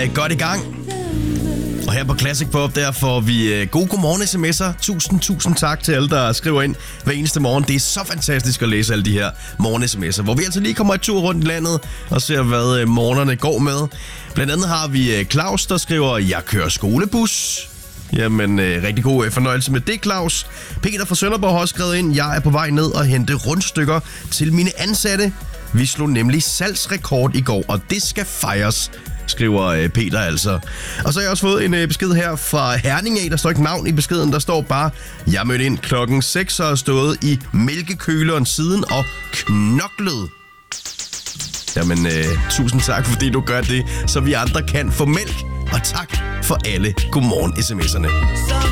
godt i gang. Og her på Classic Pop, der får vi gode godmorgen sms'er. Tusind tak til alle, der skriver ind hver eneste morgen. Det er så fantastisk at læse alle de her morgen sms'er, hvor vi altså lige kommer et tur rundt i landet og ser, hvad morgenerne går med. Blandt andet har vi Claus, der skriver, jeg kører skolebus. Jamen, rigtig god fornøjelse med det, Claus. Peter fra Sønderborg har også skrevet ind, jeg er på vej ned og hente rundstykker til mine ansatte. Vi slog nemlig salgsrekord i går, og det skal fejres, skriver Peter altså. Og så har jeg også fået en besked her fra Herning af. Der står ikke navn i beskeden, der står bare, jeg mødte ind klokken 6 og har stået i mælkekøleren siden og knoklet. Jamen, tusind tak, fordi du gør det, så vi andre kan få mælk. Og tak for alle godmorgen sms'erne.